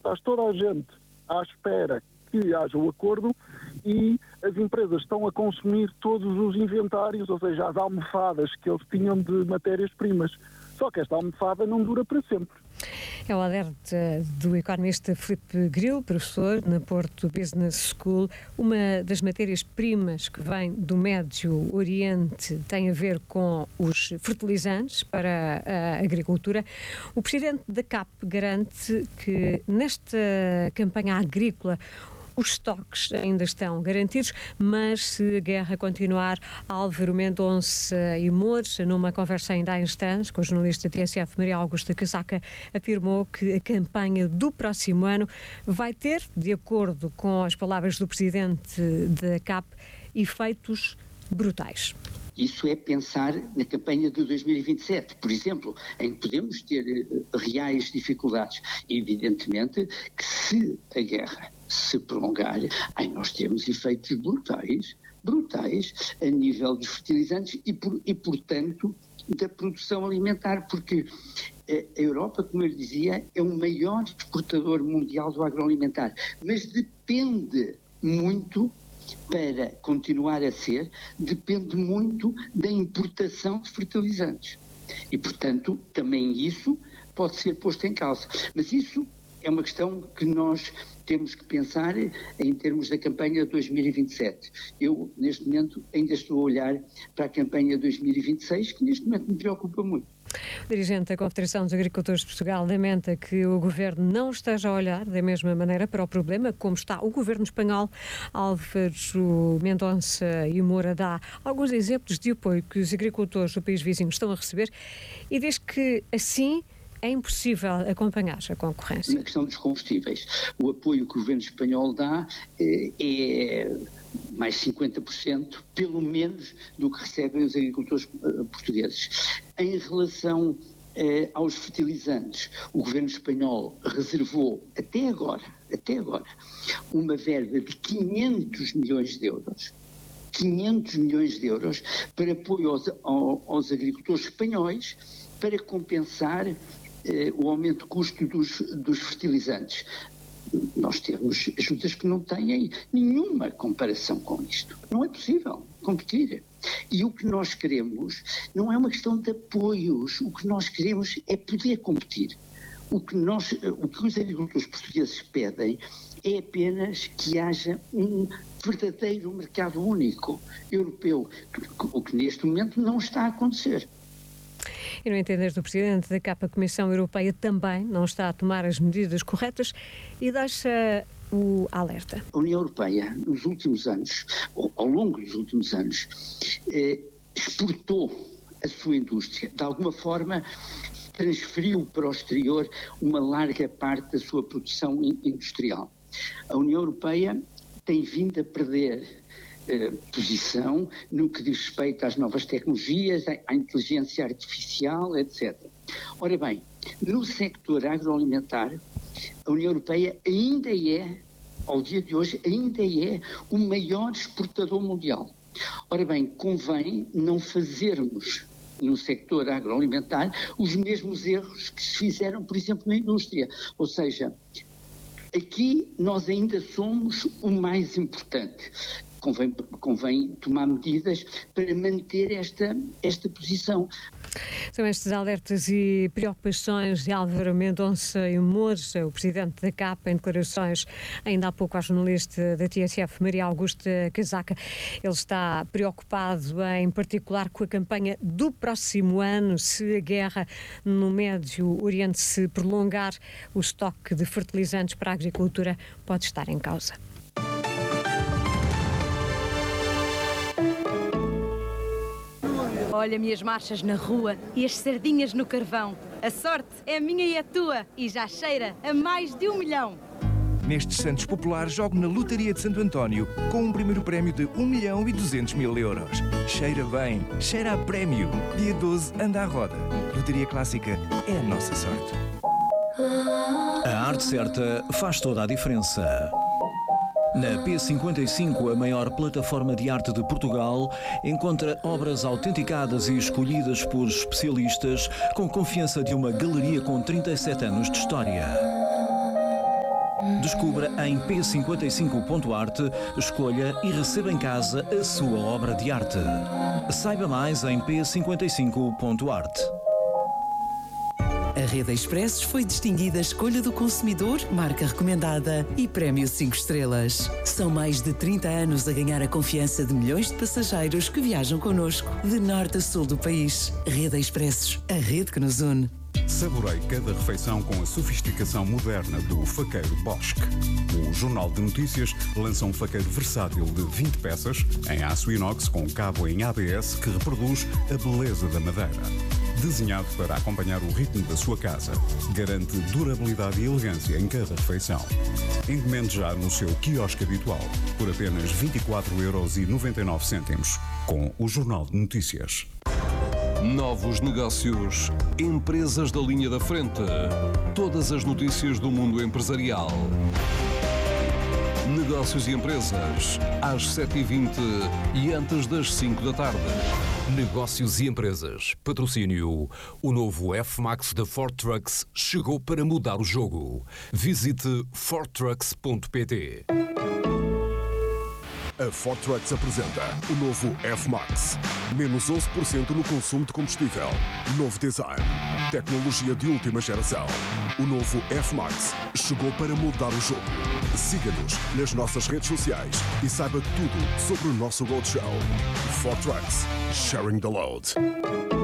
Está toda a gente à espera que haja o acordo e as empresas estão a consumir todos os inventários, ou seja, as almofadas que eles tinham de matérias-primas. Só que esta almofada não dura para sempre. É o alerta do economista Filipe Grilo, professor na Porto Business School. Uma das matérias-primas que vem do Médio Oriente tem a ver com os fertilizantes para a agricultura. O presidente da CAP garante que nesta campanha agrícola os estoques ainda estão garantidos, mas se a guerra continuar, Álvaro Mendonça e Mouros, numa conversa ainda há instantes com o jornalista TSF Maria Augusta Casaca, afirmou que a campanha do próximo ano vai ter, de acordo com as palavras do presidente da CAP, efeitos brutais. Isso é pensar na campanha de 2027, por exemplo, em que podemos ter reais dificuldades. Evidentemente que se a guerra se prolongar, nós temos efeitos brutais a nível dos fertilizantes e portanto, da produção alimentar, porque a Europa, como eu lhe dizia, é o maior exportador mundial do agroalimentar, mas depende muito. Para continuar a ser, depende muito da importação de fertilizantes. E, portanto, também isso pode ser posto em causa. Mas isso é uma questão que nós temos que pensar em termos da campanha de 2027. Eu, neste momento, ainda estou a olhar para a campanha de 2026, que neste momento me preocupa muito. O dirigente da Confederação dos Agricultores de Portugal lamenta que o Governo não esteja a olhar da mesma maneira para o problema como está o Governo espanhol. Álvaro Mendonça e Moura dá alguns exemplos de apoio que os agricultores do país vizinho estão a receber e diz que assim é impossível acompanhar a concorrência. Na questão dos combustíveis, o apoio que o Governo espanhol dá é mais 50%, pelo menos, do que recebem os agricultores portugueses. Em relação aos fertilizantes, o Governo espanhol reservou, até agora, uma verba de 500 milhões de euros para apoio aos agricultores espanhóis para compensar o aumento de custo dos fertilizantes. Nós temos ajudas que não têm nenhuma comparação com isto. Não é possível competir. E o que nós queremos não é uma questão de apoios, o que nós queremos é poder competir. O que os agricultores portugueses pedem é apenas que haja um verdadeiro mercado único europeu, o que neste momento não está a acontecer. E no entender do Presidente da CAP, a Comissão Europeia também não está a tomar as medidas corretas e deixa o alerta. A União Europeia, nos últimos anos, ao longo dos últimos anos, exportou a sua indústria. De alguma forma, transferiu para o exterior uma larga parte da sua produção industrial. A União Europeia tem vindo a perder posição no que diz respeito às novas tecnologias, à inteligência artificial, etc. Ora bem, no sector agroalimentar, a União Europeia ainda é, ao dia de hoje, o maior exportador mundial. Ora bem, convém não fazermos no sector agroalimentar os mesmos erros que se fizeram, por exemplo, na indústria. Ou seja, aqui nós ainda somos o mais importante. Convém tomar medidas para manter esta posição. São estes alertas e preocupações de Álvaro Mendonça e Mouros, o presidente da CAP, em declarações ainda há pouco à jornalista da TSF, Maria Augusta Casaca. Ele está preocupado em particular com a campanha do próximo ano. Se a guerra no Médio Oriente se prolongar, o estoque de fertilizantes para a agricultura pode estar em causa. Olha-me as marchas na rua e as sardinhas no carvão. A sorte é minha e a tua e já cheira a mais de 1 milhão. Nestes Santos Populares, jogo na Lotaria de Santo António com um primeiro prémio de 1.200.000 euros. Cheira bem, cheira a prémio. Dia 12, anda à roda. Lotaria Clássica é a nossa sorte. A arte certa faz toda a diferença. Na P55, a maior plataforma de arte de Portugal, encontra obras autenticadas e escolhidas por especialistas com confiança de uma galeria com 37 anos de história. Descubra em p55.art, escolha e receba em casa a sua obra de arte. Saiba mais em p55.art. A Rede Expressos foi distinguida Escolha do Consumidor, marca recomendada e Prémio 5 estrelas. São mais de 30 anos a ganhar a confiança de milhões de passageiros que viajam connosco, de norte a sul do país. Rede Expressos, a rede que nos une. Saborei cada refeição com a sofisticação moderna do faqueiro Bosch. O Jornal de Notícias lança um faqueiro versátil de 20 peças, em aço inox com cabo em ABS que reproduz a beleza da madeira. Desenhado para acompanhar o ritmo da sua casa, garante durabilidade e elegância em cada refeição. Encomende já no seu quiosque habitual, por apenas 24,99€, com o Jornal de Notícias. Novos negócios, empresas da linha da frente, todas as notícias do mundo empresarial. Negócios e empresas, às 7h20 e antes das 5 da tarde. Negócios e empresas. Patrocínio. O novo F-Max da Ford Trucks chegou para mudar o jogo. Visite fordtrucks.pt. A Ford Trucks apresenta o novo F-Max. Menos 11% no consumo de combustível. Novo design. Tecnologia de última geração. O novo F-Max chegou para mudar o jogo. Siga-nos nas nossas redes sociais e saiba tudo sobre o nosso roadshow. Ford Trucks. Sharing the load.